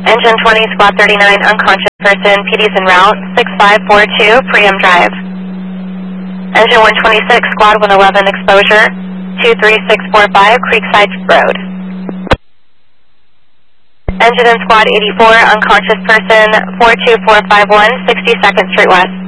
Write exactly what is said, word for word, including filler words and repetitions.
Engine twenty, Squad thirty-nine, unconscious person, P D's en route, six five four two, Priam Drive. Engine one twenty-six, Squad one eleven, exposure, two three six four five, Creekside Road. Engine and Squad eighty-four, unconscious person, four two four five one, sixty-second Street West.